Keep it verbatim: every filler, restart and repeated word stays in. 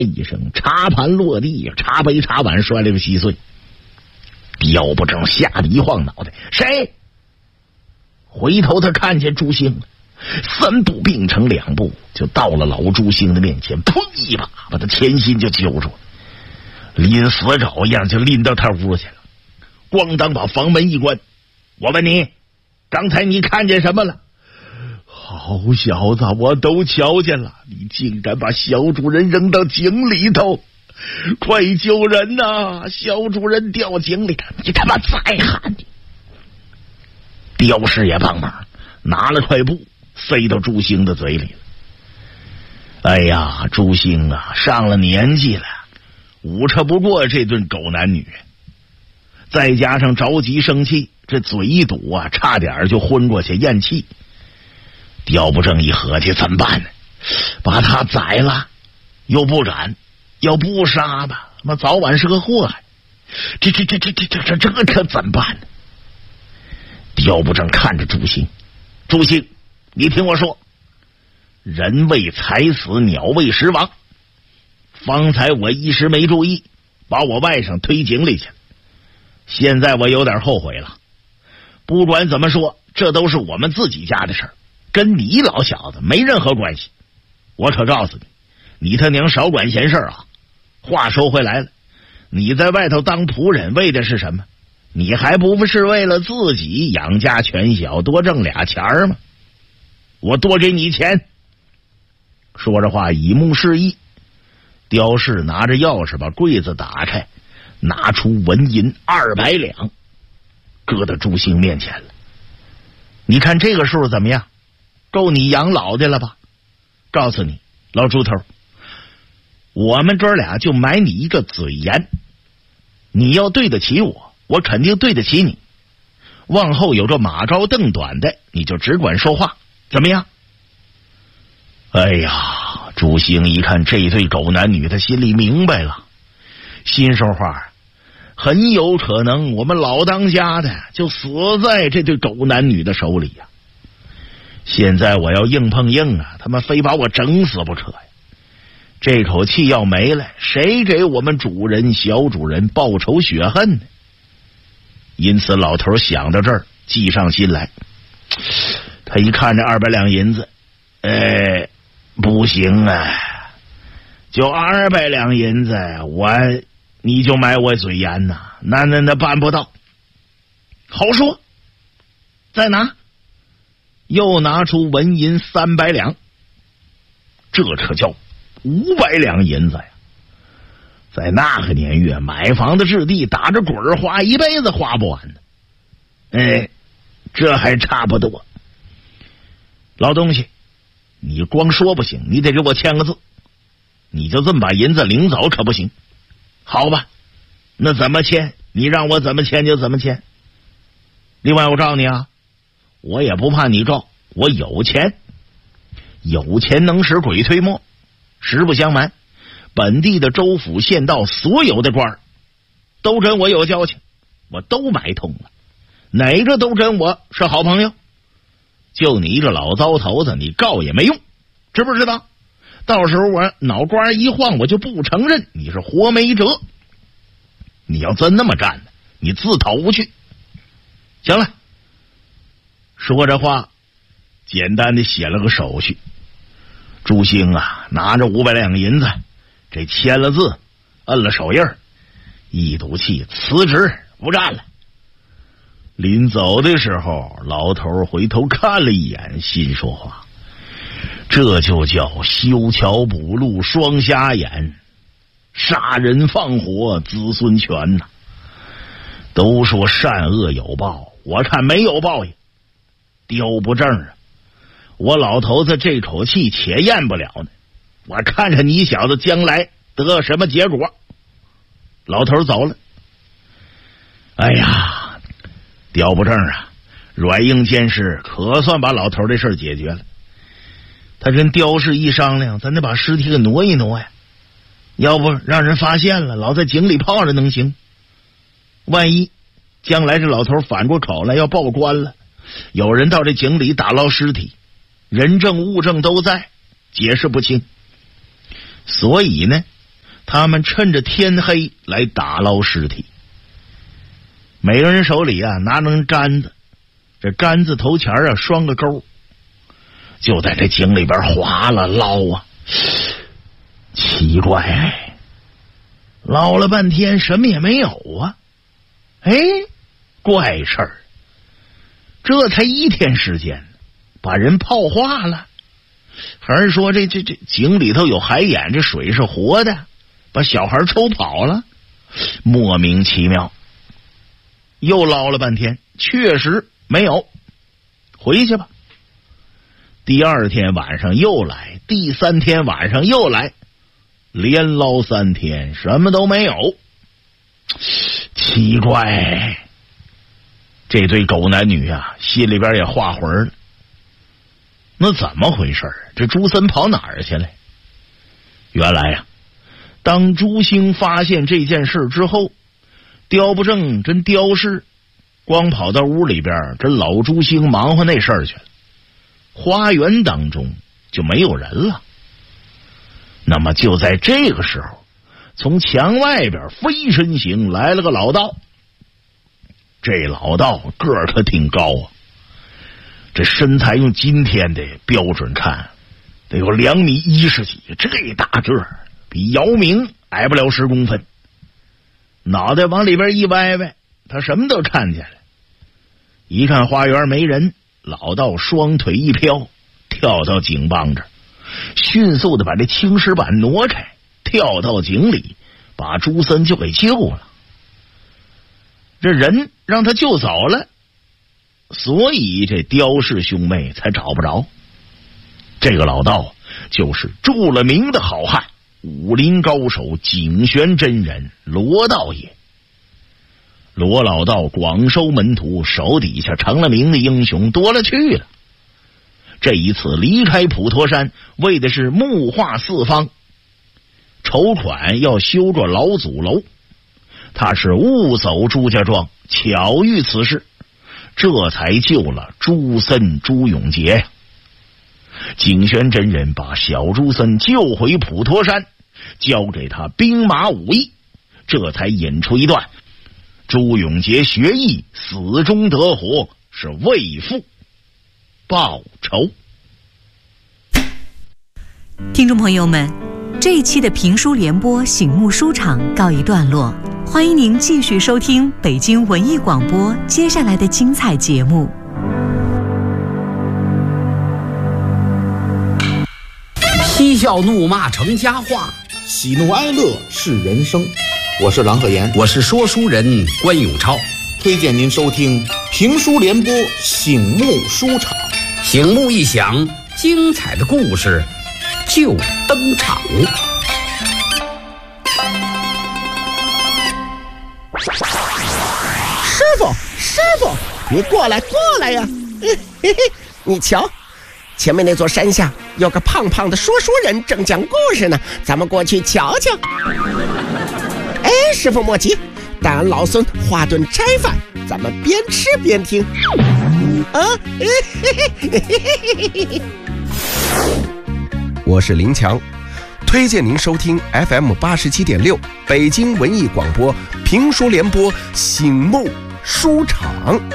一声，茶盘落地，茶杯茶碗摔了个稀碎。刁不正吓得一晃脑袋，谁？回头他看见朱兴了，三步并成两步就到了老朱兴的面前，噗一把把他前心就揪住了，拎死狗一样就拎到他屋去了，咣当把房门一关。我问你，刚才你看见什么了？好小子，我都瞧见了，你竟敢把小主人扔到井里头，快救人呐！小主人掉井里，你他妈再喊你！刁师爷帮忙拿了块布塞到朱兴的嘴里了。哎呀，朱兴啊，上了年纪了，捂扯不过这顿狗男女，再加上着急生气，这嘴一堵啊，差点就昏过去咽气。刁不正一合计，怎么办呢？把他宰了又不敢，要不杀吧，那早晚是个祸害。这这这这这这这这可怎么办呢？刁不正看着朱兴，朱兴，你听我说，人为财死，鸟为食亡。方才我一时没注意，把我外甥推井里去了，现在我有点后悔了。不管怎么说，这都是我们自己家的事儿，跟你老小子没任何关系。我可告诉你，你他娘少管闲事啊！话说回来了，你在外头当仆人为的是什么？你还不是为了自己养家全小，多挣俩钱儿吗？我多给你钱。说着话以目示意，刁氏拿着钥匙把柜子打开，拿出纹银二百两，搁到朱兴面前了。你看这个数怎么样？够你养老的了吧？告诉你，老猪头，我们哥俩就买你一个嘴严，你要对得起我，我肯定对得起你。往后有个马高凳短的，你就只管说话，怎么样？哎呀，朱兴一看这对狗男女，他心里明白了，心说话，很有可能我们老当家的就死在这对狗男女的手里呀、啊。现在我要硬碰硬啊，他们非把我整死不可呀！这口气要没了，谁给我们主人小主人报仇雪恨呢？因此老头想到这儿，计上心来。他一看这二百两银子，哎，不行啊，就二百两银子，我你就买我嘴严呐？那那那办不到。好说，再拿。又拿出纹银三百两，这可叫五百两银子呀！在那个年月，买房子置地打着滚儿花，一辈子花不完的。哎，这还差不多。老东西，你光说不行，你得给我签个字。你就这么把银子领走可不行。好吧，那怎么签？你让我怎么签就怎么签。另外，我告诉你啊，我也不怕你告，我有钱，有钱能使鬼推磨。实不相瞒，本地的州府县道所有的官儿都跟我有交情，我都买通了，哪个都跟我是好朋友。就你一个老糟头子，你告也没用，知不知道？到时候我脑瓜一晃，我就不承认你是活没辙。你要真那么干的，你自投去。行了。说这话，简单的写了个手续。朱兴啊，拿着五百两银子，这签了字，摁了手印，一赌气辞职不干了。临走的时候，老头回头看了一眼，心说话：这就叫修桥补路双瞎眼，杀人放火子孙全呐、啊！都说善恶有报，我看没有报应。刁不正啊，我老头子这口气且咽不了呢，我看着你小子将来得什么结果。老头走了。哎呀，刁不正啊，软硬兼施，可算把老头这事解决了。他跟刁氏一商量，咱得把尸体给挪一挪呀，要不让人发现了，老在井里泡着能行？万一将来这老头反过口来要报官了，有人到这井里打捞尸体，人证物证都在，解释不清。所以呢， 他们趁着天黑来打捞尸体。每个人手里啊拿根杆子，这杆子头前啊拴个钩，就在这井里边划了捞啊。奇怪，捞了半天什么也没有啊！哎，怪事儿，这才一天时间，把人泡化了。还是说这这这井里头有海眼，这水是活的，把小孩抽跑了，莫名其妙。又捞了半天，确实没有，回去吧。第二天晚上又来，第三天晚上又来，连捞三天，什么都没有。奇怪，这对狗男女啊，心里边也画魂了。那怎么回事？这朱森跑哪儿去了？原来呀、啊，当朱兴发现这件事之后，刁不正真刁事，光跑到屋里边跟老朱兴忙活那事儿去了。花园当中就没有人了。那么就在这个时候，从墙外边飞身行来了个老道。这老道个儿可挺高啊，这身材用今天的标准看得有两米一十几，这大个儿比姚明矮不了十公分。脑袋往里边一歪歪，他什么都看见了。一看花园没人，老道双腿一飘，跳到井帮这儿，迅速的把这青石板挪开，跳到井里，把朱森就给救了。这人让他救走了，所以这刁氏兄妹才找不着。这个老道就是著了名的好汉，武林高手景玄真人罗道也。罗老道广收门徒，手底下成了名的英雄多了去了。这一次离开普陀山，为的是木化四方，筹款要修个老祖楼。他是误走朱家庄，巧遇此事，这才救了朱森朱永杰呀。景玄真人把小朱森救回普陀山，交给他兵马武艺，这才引出一段朱永杰学艺，死中得活，是为父报仇。 听众朋友们，这一期的评书联播醒目书场告一段落，欢迎您继续收听北京文艺广播接下来的精彩节目。 嬉笑怒骂成佳话， 喜怒哀乐是人生。我是郎鹤炎， 我是说书人关永超， 推荐您收听评书联播醒目书场。 醒目一响，精彩的故事就登场。 师傅，师傅，你过来，过来呀！嘿嘿，你瞧，前面那座山下有个胖胖的说书人正讲故事呢，咱们过去瞧瞧。哎，师傅莫急，待俺老孙画顿斋饭，咱们边吃边听。啊，嘿嘿嘿嘿嘿。 我是林强，推荐您收听 F M 八十七点六北京文艺广播评书联播醒目书场。